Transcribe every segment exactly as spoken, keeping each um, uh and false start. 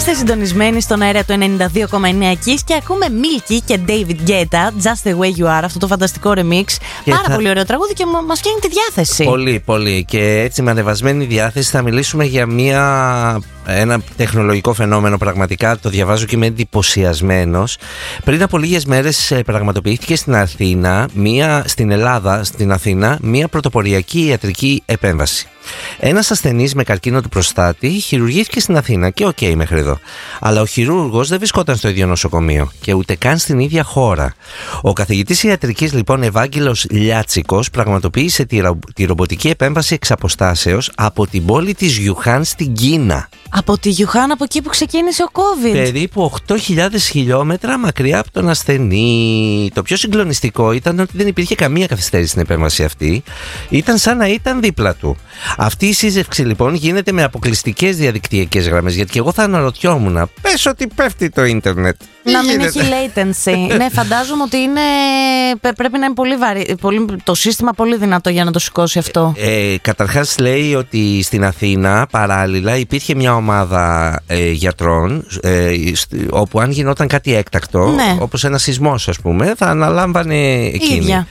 Είστε συντονισμένοι στον αέρα του ενενήντα δύο κόμμα εννέα Kiss και ακούμε Milky και David Guetta, Just the Way You Are, αυτό το φανταστικό remix. Και Πάρα θα... πολύ ωραίο τραγούδι και μας φτιάχνει τη διάθεση. Πολύ, πολύ. Και έτσι με ανεβασμένη διάθεση θα μιλήσουμε για μια... ένα τεχνολογικό φαινόμενο. Πραγματικά το διαβάζω και είμαι εντυπωσιασμένος. Πριν από λίγες μέρες πραγματοποιήθηκε στην Αθήνα, μία, στην Ελλάδα, στην Αθήνα, μία πρωτοποριακή ιατρική επέμβαση. Ένας ασθενής με καρκίνο του προστάτη χειρουργήθηκε στην Αθήνα και οκ okay, μέχρι εδώ. Αλλά ο χειρούργος δεν βρισκόταν στο ίδιο νοσοκομείο και ούτε καν στην ίδια χώρα. Ο καθηγητής ιατρικής λοιπόν Ευάγγελος Λιάτσικος πραγματοποίησε τη, τη ρομποτική επέμβαση εξ αποστάσεως από την πόλη της Γιουχάν στην Κίνα. Από τη Γιουχάν, από εκεί που ξεκίνησε ο COVID. Περίπου οκτώ χιλιάδες χιλιόμετρα μακριά από τον ασθενή. Το πιο συγκλονιστικό ήταν ότι δεν υπήρχε καμία καθυστέρηση στην επέμβαση αυτή. Ήταν σαν να ήταν δίπλα του. Αυτή η σύζευξη λοιπόν γίνεται με αποκλειστικές διαδικτυακές γραμμές. Γιατί και εγώ θα αναρωτιόμουν, πες ότι πέφτει το ίντερνετ. Να μην έχει latency. Ναι, φαντάζομαι ότι είναι, πρέπει να είναι πολύ βαρύ, πολύ, το σύστημα πολύ δυνατό για να το σηκώσει αυτό. Ε, ε, καταρχάς λέει ότι στην Αθήνα παράλληλα υπήρχε μια ομάδα ε, γιατρών ε, όπου αν γινόταν κάτι έκτακτο, ναι, όπως ένα σεισμός ας πούμε, θα αναλάμβανε εκείνη. Ίδια.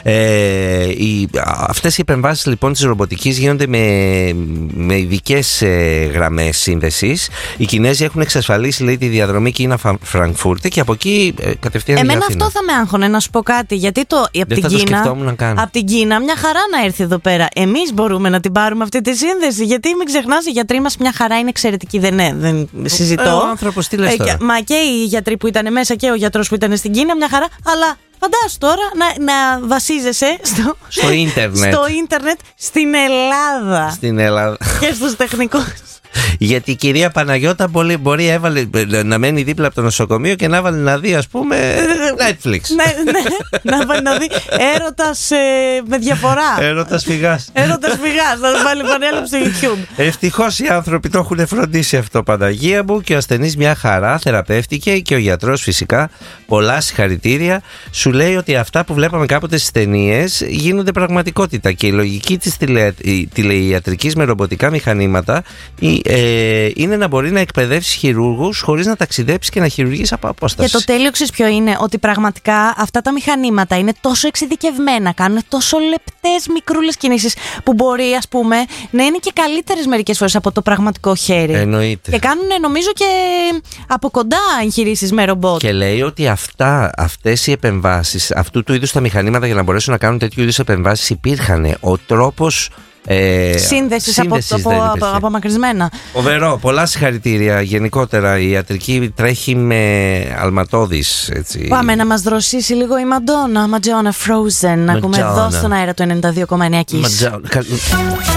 Ε, οι, αυτές οι επεμβάσεις λοιπόν της ρομποτικής γίνονται με, με ειδικές ε, γραμμές σύνδεσης. Οι Κινέζοι έχουν εξασφαλίσει λέει τη διαδρομή Κίνα-Φραγκφούρτη και από εκεί ε, κατευθείαν. Εμένα αυτό θα με άγχωνε να σου πω κάτι. Γιατί το, από, την Κίνα, από την Κίνα μια χαρά να έρθει εδώ πέρα. Εμείς μπορούμε να την πάρουμε αυτή τη σύνδεση. Γιατί μην ξεχνάς, οι γιατροί μας μια χαρά είναι εξαιρετικοί. Δεν, ναι, δεν συζητώ. Ε, ο άνθρωπος τι λες τώρα. Ε, μα και οι γιατροί που ήταν μέσα και ο γιατρός που ήταν στην Κίνα μια χαρά. Αλλά φαντάσου τώρα να, να βασίζεσαι στο, στο ίντερνετ. στο ίντερνετ στην Ελλάδα. Στην Ελλάδα. Και στους τεχνικούς. Γιατί η κυρία Παναγιώτα μπορεί, μπορεί έβαλε, να μένει δίπλα από το νοσοκομείο και να βάλει να δει ας πούμε Netflix. Ναι, ναι, να βάλει να δει έρωτας ε, με διαφορά. Έρωτας φυγάς. Έρωτας φυγάς, να βάλει πανέλα στο YouTube. Ευτυχώς οι άνθρωποι το έχουν φροντίσει αυτό, Παναγία μου, και ο ασθενής μια χαρά θεραπεύτηκε και ο γιατρός φυσικά, πολλά συγχαρητήρια, σου λέει ότι αυτά που βλέπαμε κάποτε στις ταινίες γίνονται πραγματικότητα και η λογική της τηλε, τηλεϊατρικής με ρομποτικά μηχανήματα η, ε, είναι να μπορεί να εκπαιδεύσει χειρούργους χωρίς να ταξιδέψει και να χειρουργήσει από απόσταση. Και το τέλειο ξέρεις ποιο είναι, ότι πραγματικά αυτά τα μηχανήματα είναι τόσο εξειδικευμένα, κάνουν τόσο λεπτές μικρούλες κινήσεις που μπορεί ας πούμε να είναι και καλύτερες μερικές φορές από το πραγματικό χέρι. Εννοείται. Και κάνουν νομίζω και από κοντά εγχειρήσεις με ρομπότ. Και λέει ότι αυτά, αυτές οι επεμβάσεις, αυτού του είδους τα μηχανήματα για να μπορέσουν να κάνουν τέτοιου είδους επεμβάσεις υπήρχαν. Ο τρόπος Ε, σύνδεσης από, από, από, απομακρυσμένα. Φοβερό, πολλά συγχαρητήρια. Γενικότερα η ιατρική τρέχει με αλματώδης έτσι. Πάμε να μας δροσίσει λίγο η Μαντόνα. Madonna Frozen. Να ακούμε εδώ στον αέρα του ενενήντα δύο κόμμα εννέα Kiss.